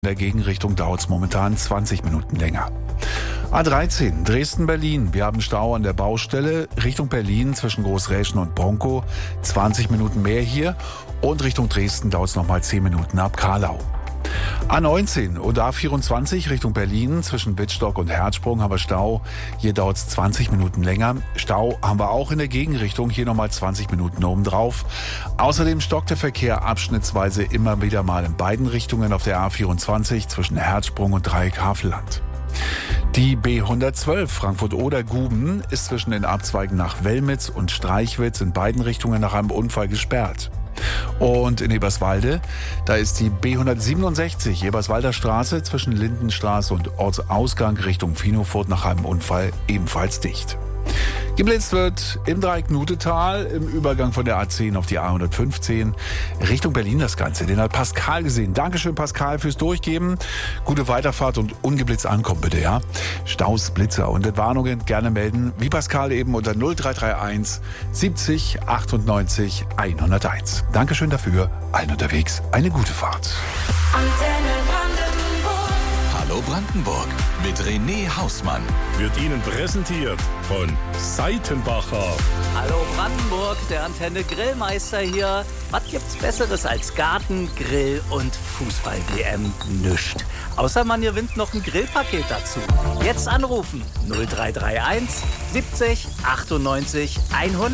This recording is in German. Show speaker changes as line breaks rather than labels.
In der Gegenrichtung dauert es momentan 20 Minuten länger. A13 Dresden-Berlin. Wir haben Stau an der Baustelle. Richtung Berlin zwischen Großräschen und Bronkow 20 Minuten mehr hier. Und Richtung Dresden dauert es nochmal 10 Minuten ab Karlau. A19 und A24 Richtung Berlin zwischen Wittstock und Herzsprung haben wir Stau. Hier dauert es 20 Minuten länger. Stau haben wir auch in der Gegenrichtung. Hier nochmal 20 Minuten obendrauf. Außerdem stockt der Verkehr abschnittsweise immer wieder mal in beiden Richtungen auf der A24 zwischen Herzsprung und Dreieck Havelland. Die B112 Frankfurt-Oder-Guben ist zwischen den Abzweigen nach Wellmitz und Streichwitz in beiden Richtungen nach einem Unfall gesperrt. Und in Eberswalde, da ist die B167 Eberswalder Straße zwischen Lindenstraße und Ortsausgang Richtung Finofurt nach einem Unfall ebenfalls dicht. Geblitzt wird im Dreieck-Nutetal im Übergang von der A10 auf die A115 Richtung Berlin das Ganze. Den hat Pascal gesehen. Dankeschön, Pascal, fürs Durchgeben. Gute Weiterfahrt und ungeblitzt ankommen, bitte, ja? Staus, Blitzer und Entwarnungen gerne melden, wie Pascal eben unter 0331 70 98 101. Dankeschön dafür. Allen unterwegs eine gute Fahrt.
Hallo Brandenburg mit René Hausmann.
Wird Ihnen präsentiert von Seitenbacher.
Hallo Brandenburg, der Antenne Grillmeister hier. Was gibt's Besseres als Garten, Grill und Fußball-WM? Nischt. Außer man gewinnt noch ein Grillpaket dazu. Jetzt anrufen 0331 70 98 100.